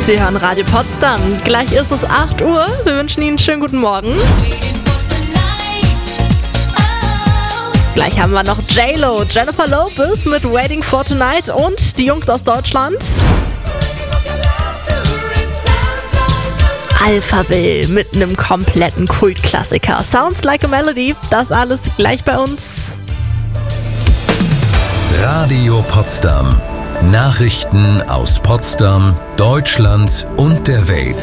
Sie hören Radio Potsdam. Gleich ist es 8 Uhr. Wir wünschen Ihnen einen schönen guten Morgen. Gleich haben wir noch J-Lo, Jennifer Lopez mit Waiting for Tonight und die Jungs aus Deutschland. Alphaville mit einem kompletten Kultklassiker. Sounds Like a Melody. Das alles gleich bei uns. Radio Potsdam. Nachrichten aus Potsdam, Deutschland und der Welt.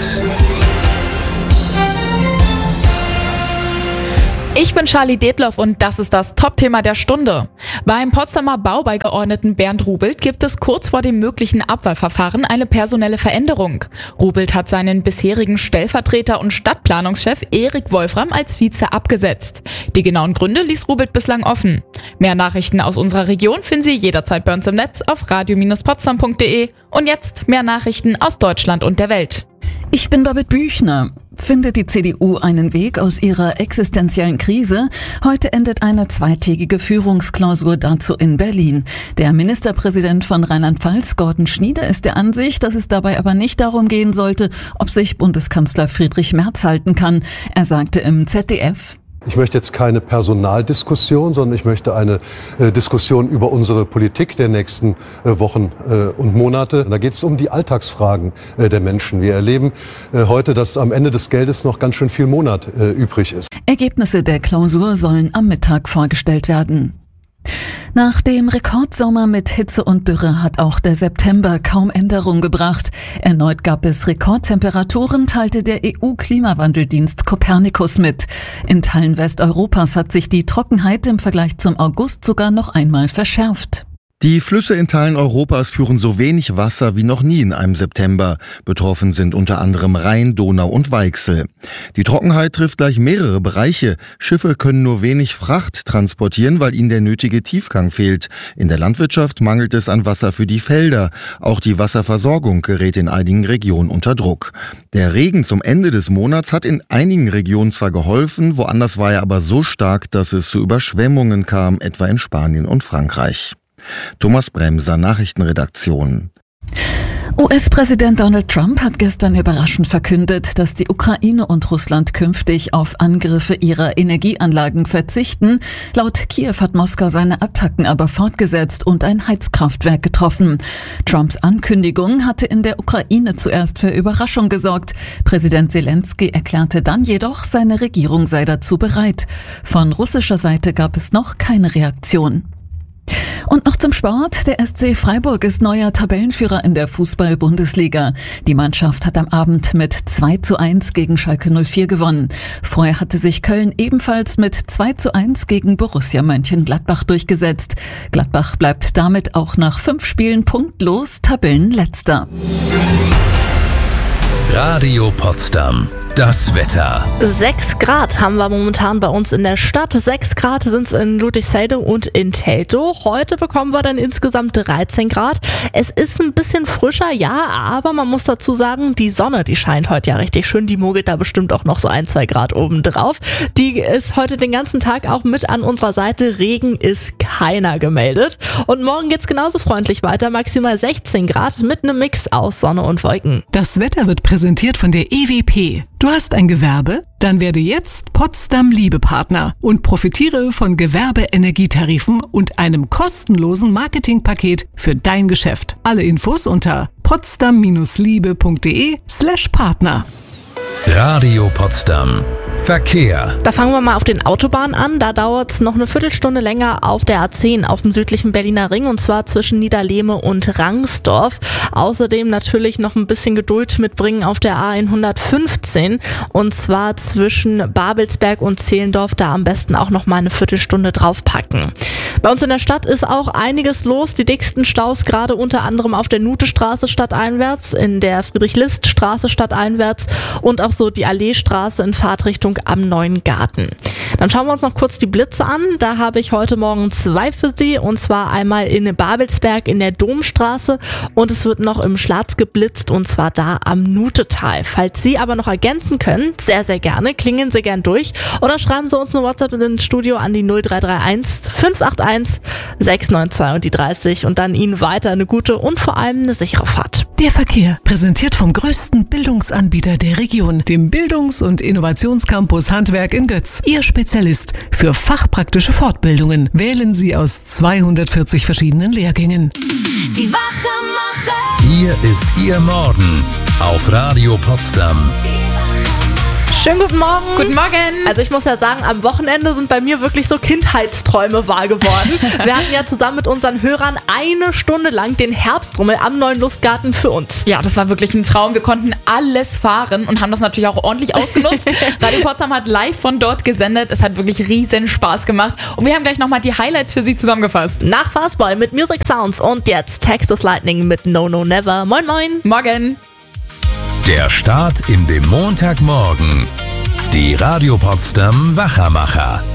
Ich bin Charlie Detloff und das ist das Top-Thema der Stunde. Beim Potsdamer Baubeigeordneten Bernd Rubelt gibt es kurz vor dem möglichen Abwahlverfahren eine personelle Veränderung. Rubelt hat seinen bisherigen Stellvertreter und Stadtplanungschef Erik Wolfram als Vize abgesetzt. Die genauen Gründe ließ Rubelt bislang offen. Mehr Nachrichten aus unserer Region finden Sie jederzeit bei uns im Netz auf radio-potsdam.de. Und jetzt mehr Nachrichten aus Deutschland und der Welt. Ich bin Babette Büchner. Findet die CDU einen Weg aus ihrer existenziellen Krise? Heute endet eine zweitägige Führungsklausur dazu in Berlin. Der Ministerpräsident von Rheinland-Pfalz, Gordon Schnieder, ist der Ansicht, dass es dabei aber nicht darum gehen sollte, ob sich Bundeskanzler Friedrich Merz halten kann. Er sagte im ZDF: Ich möchte jetzt keine Personaldiskussion, sondern ich möchte eine Diskussion über unsere Politik der nächsten Wochen und Monate. Da geht es um die Alltagsfragen der Menschen. Wir erleben heute, dass am Ende des Geldes noch ganz schön viel Monat übrig ist. Ergebnisse der Klausur sollen am Mittag vorgestellt werden. Nach dem Rekordsommer mit Hitze und Dürre hat auch der September kaum Änderung gebracht. Erneut gab es Rekordtemperaturen, teilte der EU-Klimawandeldienst Copernicus mit. In Teilen Westeuropas hat sich die Trockenheit im Vergleich zum August sogar noch einmal verschärft. Die Flüsse in Teilen Europas führen so wenig Wasser wie noch nie in einem September. Betroffen sind unter anderem Rhein, Donau und Weichsel. Die Trockenheit trifft gleich mehrere Bereiche. Schiffe können nur wenig Fracht transportieren, weil ihnen der nötige Tiefgang fehlt. In der Landwirtschaft mangelt es an Wasser für die Felder. Auch die Wasserversorgung gerät in einigen Regionen unter Druck. Der Regen zum Ende des Monats hat in einigen Regionen zwar geholfen, woanders war er aber so stark, dass es zu Überschwemmungen kam, etwa in Spanien und Frankreich. Thomas Bremser, Nachrichtenredaktion. US-Präsident Donald Trump hat gestern überraschend verkündet, dass die Ukraine und Russland künftig auf Angriffe ihrer Energieanlagen verzichten. Laut Kiew hat Moskau seine Attacken aber fortgesetzt und ein Heizkraftwerk getroffen. Trumps Ankündigung hatte in der Ukraine zuerst für Überraschung gesorgt. Präsident Zelensky erklärte dann jedoch, seine Regierung sei dazu bereit. Von russischer Seite gab es noch keine Reaktion. Und noch zum Sport. Der SC Freiburg ist neuer Tabellenführer in der Fußball-Bundesliga. Die Mannschaft hat am Abend mit 2:1 gegen Schalke 04 gewonnen. Vorher hatte sich Köln ebenfalls mit 2:1 gegen Borussia Mönchengladbach durchgesetzt. Gladbach bleibt damit auch nach 5 Spielen punktlos Tabellenletzter. Radio Potsdam. Das Wetter. 6 Grad haben wir momentan bei uns in der Stadt. 6 Grad sind es in Ludwigsfelde und in Teltow. Heute bekommen wir dann insgesamt 13 Grad. Es ist ein bisschen frischer, ja, aber man muss dazu sagen, die Sonne, die scheint heute ja richtig schön. Die mogelt da bestimmt auch noch so 1-2 Grad oben drauf. Die ist heute den ganzen Tag auch mit an unserer Seite. Regen ist keiner gemeldet. Und morgen geht's genauso freundlich weiter. Maximal 16 Grad mit einem Mix aus Sonne und Wolken. Das Wetter wird präsentiert von der EWP. Du hast ein Gewerbe? Dann werde jetzt Potsdam Liebepartner und profitiere von Gewerbe-Energietarifen und einem kostenlosen Marketingpaket für dein Geschäft. Alle Infos unter potsdam-liebe.de/Partner. Radio Potsdam. Verkehr. Da fangen wir mal auf den Autobahnen an. Da dauert es noch eine Viertelstunde länger auf der A10 auf dem südlichen Berliner Ring und zwar zwischen Niederlehme und Rangsdorf. Außerdem natürlich noch ein bisschen Geduld mitbringen auf der A115 und zwar zwischen Babelsberg und Zehlendorf. Da am besten auch noch mal eine Viertelstunde draufpacken. Bei uns in der Stadt ist auch einiges los. Die dicksten Staus gerade unter anderem auf der Nutestraße stadteinwärts, in der Friedrich-List-Straße stadteinwärts und auch so die Alleestraße in Fahrtrichtung am Neuen Garten. Dann schauen wir uns noch kurz die Blitze an. Da habe ich heute Morgen 2 für Sie und zwar einmal in Babelsberg in der Domstraße und es wird noch im Schlatz geblitzt und zwar da am Nutetal. Falls Sie aber noch ergänzen können, sehr, sehr gerne, klingeln Sie gern durch oder schreiben Sie uns eine WhatsApp ins Studio an die 0331 581 692 und die 30 und dann Ihnen weiter eine gute und vor allem eine sichere Fahrt. Der Verkehr, präsentiert vom größten Bildungsanbieter der Region, dem Bildungs- und Innovationscampus Handwerk in Götz. Ihr Spezialist für fachpraktische Fortbildungen. Wählen Sie aus 240 verschiedenen Lehrgängen. Die Wachemacher. Hier ist Ihr Morgen auf Radio Potsdam. Schönen guten Morgen. Guten Morgen. Also ich muss ja sagen, am Wochenende sind bei mir wirklich so Kindheitsträume wahr geworden. Wir hatten ja zusammen mit unseren Hörern 1 Stunde lang den Herbstrummel am Neuen Lustgarten für uns. Ja, das war wirklich ein Traum. Wir konnten alles fahren und haben das natürlich auch ordentlich ausgenutzt. Radio Potsdam hat live von dort gesendet. Es hat wirklich riesen Spaß gemacht. Und wir haben gleich nochmal die Highlights für Sie zusammengefasst. Nach Fastball mit Music Sounds und jetzt Texas Lightning mit No No Never. Moin moin. Morgen. Der Start in den Montagmorgen. Die Radio Potsdam Wachamacher.